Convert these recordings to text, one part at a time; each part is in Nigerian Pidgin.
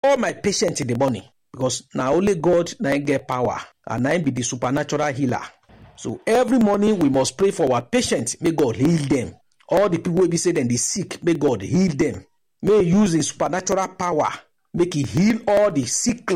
all my patients in the morning, because now only God now get power and now be the supernatural healer. So every morning we must pray for our patients. May God heal them. All the people will be saying they sick, may God heal them. May He use His supernatural power, make He heal all the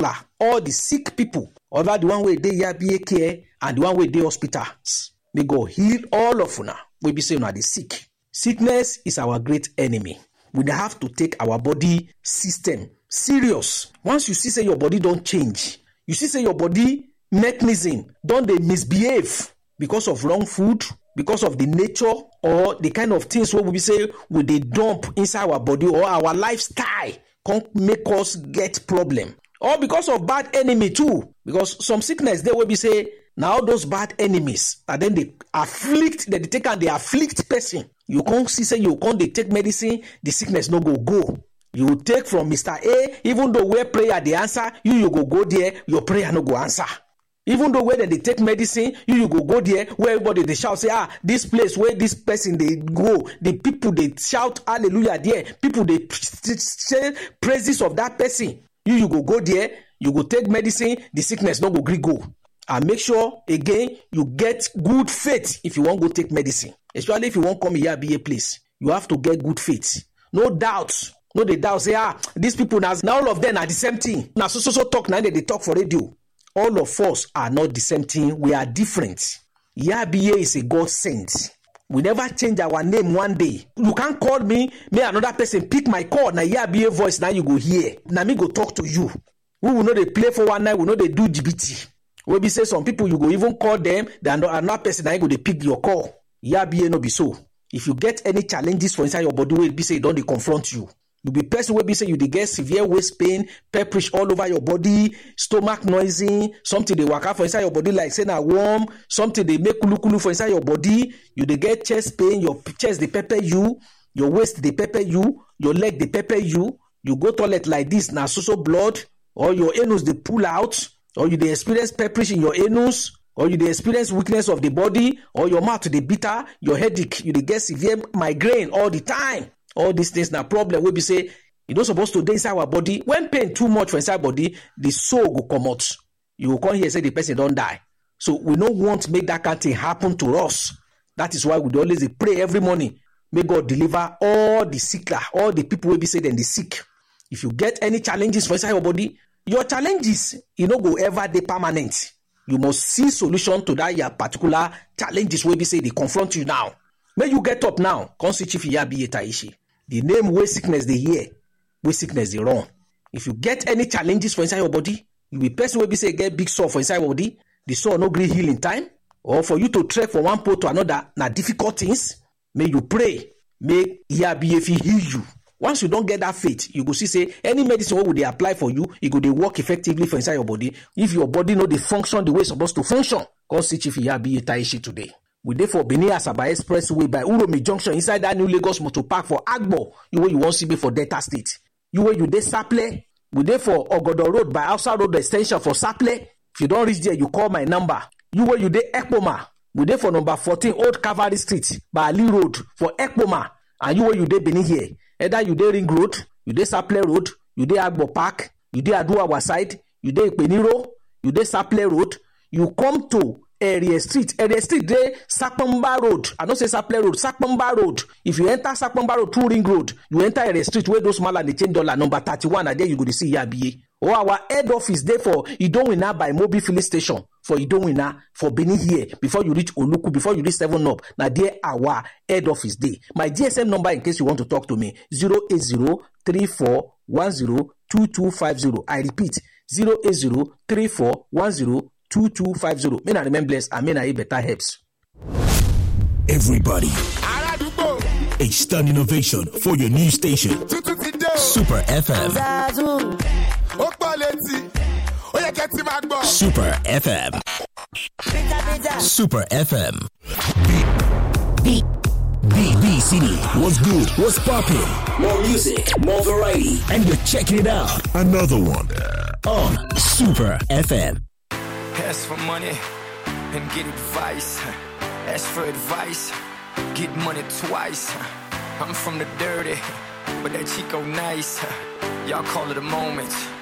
sick people. Other the one way they be care and the one way they hospitals. May God heal all of una. We be saying they sick. Sickness is our great enemy. We have to take our body system serious. Once you see say your body don't change, you see say your body mechanism don't they misbehave because of wrong food, because of the nature or the kind of things what we say we they dump inside our body or our lifestyle can make us get problem, or because of bad enemy too. Because some sickness they will be say now those bad enemies and then they afflict, they take and they afflict person. You can't see say you can't they take medicine, the sickness no go. You take from Mr. A, even though where prayer the answer, you go there, your prayer no go answer. Even though where they take medicine, you go there, where everybody they shout, say, this place where this person they go, the people they shout hallelujah there, people they say praises of that person. You go there, you go take medicine, the sickness no go go. And make sure again you get good faith if you want to go take medicine. Especially if you want come here be a place. You have to get good faith. No doubt. No, they doubt say, these people now all of them are the same thing. Now so talk now they talk for radio. All of us are not the same thing. We are different. Yabiye is a God sent. We never change our name one day. You can't call me, may another person pick my call. Now Yabiye voice, now you go hear. Now me go talk to you. We will know they play for one night, we know they do GBT. We be say some people you go even call them, then another person now you go they pick your call. Yabiye no be so. If you get any challenges for inside your body, will be say don't they confront you. You be person will be say you dey get severe waist pain, pepperish all over your body, stomach noisy, something they work out for inside your body like say na warm, something they make kulu for inside your body. You dey get chest pain, your chest they pepper you, your waist they pepper you, your leg they pepper you. You go toilet like this na so blood, or your anus they pull out, or you dey experience pepperish in your anus, or you dey experience weakness of the body, or your mouth they bitter, your headache, you dey get severe migraine all the time. All these things na problem wey be say you don't supposed to dey inside our body. When pain too much for inside body, the soul go come out. You will come here say the person don't die. So we don't want to make that kind of thing happen to us. That is why we always pray every morning. May God deliver all the sicker, all the people will be say then the sick. If you get any challenges for inside your body, your challenges no go ever dey permanent. You must see solution to that your particular challenges will be say they confront you now. May you get up now. Come see Chief Yabiye Taishi. The name where sickness they hear, where sickness they run. If you get any challenges for inside your body, you be person will be say get big sore for inside your body, the sore no gree heal in time, or for you to trek from one pole to another, na difficult things. May you pray, may Yabiye heal you. Once you don't get that faith, you go see say any medicine what would they apply for you, it go they work effectively for inside your body. If your body know they function the way it's supposed to function, come see Chief Yabiye Taishi today. We dey for Benin Asaba Expressway by Uromi Junction inside that new Lagos Motor Park for Agbo. You where you want to be for Delta State. You where you dey Saple. We dey for Ogodo Road by Outside Road Extension for Saple. If you don't reach there, you call my number. You where you dey Ekpoma. We dey for number 14 Old Cavalry Street by Ali Road for Ekpoma. And you where you dey Benin here. Either you dey Ring Road, you dey Saple Road, you dey Agbo Park, you dey Aduawa side, you dey Ipeniro, you dey Saple Road. You come to Area Street dey Sakpamba Road. I don't say Saple Road, Sakpamba Road. If you enter Sakpamba Road, 2 Ring Road, you enter Area Street where those small and they change dollar number 31, and there you go to see Yabiye. Or our head office there for Idowina by Mobi Filling Station for Idowina for Benin here. Before you reach Oluku, before you reach 7 Up, now there our head office there. My GSM number in case you want to talk to me 08034102250. I repeat 08034102250. May I remain blessed and may I better helps. Everybody, a stunning innovation for your new station. Super FM. Super FM. Super FM. B City. What's good? What's popping? More music, more variety, and you're checking it out. Another one on Super FM. Ask for money and get advice. Ask for advice, get money twice. I'm from the dirty, but that Chico nice. Y'all call it a moment.